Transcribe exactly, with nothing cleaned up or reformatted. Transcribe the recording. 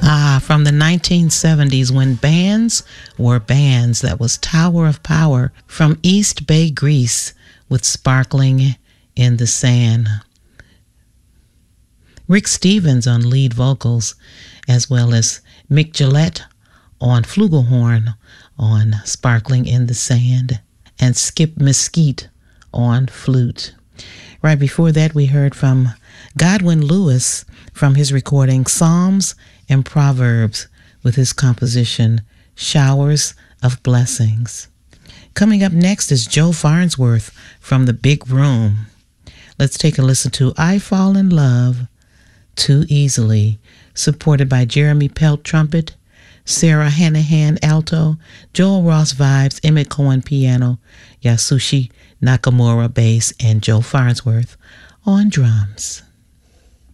Ah, from the nineteen seventies when bands were bands. That was Tower of Power from East Bay, Greece with Sparkling in the Sand. Rick Stevens on lead vocals, as well as Mick Gillette on flugelhorn on Sparkling in the Sand, and Skip Mesquite on flute. Right before that, we heard from Godwin Lewis from his recording Psalms and Proverbs with his composition Showers of Blessings. Coming up next is Joe Farnsworth from The Big Room. Let's take a listen to I Fall in Love Too Easily, supported by Jeremy Pelt trumpet, Sarah Hanahan alto, Joel Ross vibes, Emmett Cohen piano, Yasushi Nakamura bass, and Joe Farnsworth on drums.